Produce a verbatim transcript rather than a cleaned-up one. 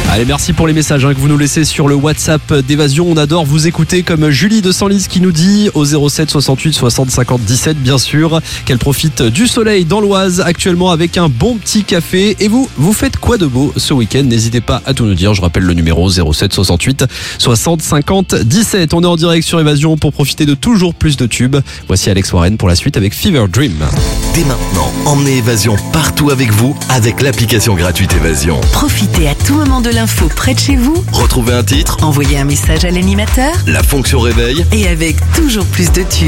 Allez, merci pour les messages hein, que vous nous laissez sur le WhatsApp d'Évasion. On adore vous écouter, comme Julie de Senlis qui nous dit au zéro sept soixante-huit soixante cinquante dix-sept bien sûr, qu'elle profite du soleil dans l'Oise actuellement avec un bon petit café. Et vous, vous faites quoi de beau ce week-end? N'hésitez pas à tout nous dire. Je rappelle le numéro zéro sept soixante-huit soixante cinquante dix-sept. On est en direct sur Évasion pour profiter de toujours plus de tubes. Voici Alex Warren pour la suite avec Fever Dream. Dès maintenant, emmenez Évasion partout avec vous avec l'application gratuite Évasion. Profitez à tout moment de l'info près de chez vous. Retrouvez un titre, Envoyez un message à l'animateur. la fonction réveil. Et avec toujours plus de tubes.